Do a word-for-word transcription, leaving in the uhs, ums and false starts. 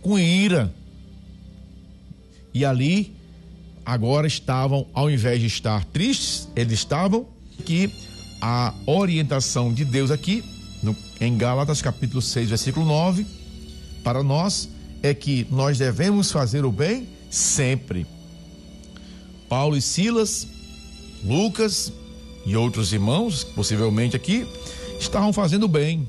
com ira. E ali, agora estavam, ao invés de estar tristes, eles estavam que a orientação de Deus aqui, no, em Gálatas capítulo seis, versículo nove, para nós é que nós devemos fazer o bem sempre. Paulo e Silas, Lucas e outros irmãos, possivelmente aqui, estavam fazendo bem.